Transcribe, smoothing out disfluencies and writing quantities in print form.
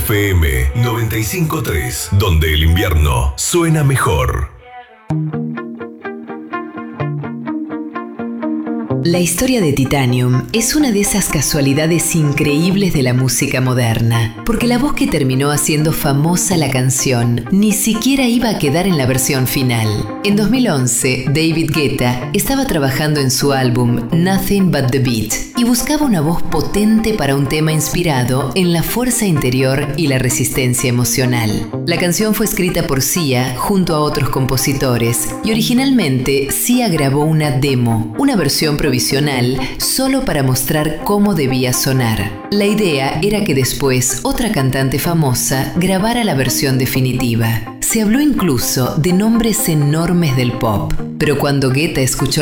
FM 95.3, donde el invierno suena mejor. La historia de Titanium es una de esas casualidades increíbles de la música moderna, porque la voz que terminó haciendo famosa la canción ni siquiera iba a quedar en la versión final. En 2011, David Guetta estaba trabajando en su álbum Nothing But The Beat y buscaba una voz potente para un tema inspirado en la fuerza interior y la resistencia emocional. La canción fue escrita por Sia junto a otros compositores y originalmente Sia grabó una demo, una versión provisional solo para mostrar cómo debía sonar. La idea era que después otra cantante famosa grabara la versión definitiva. Se habló incluso de nombres enormes del pop, pero cuando Guetta escuchó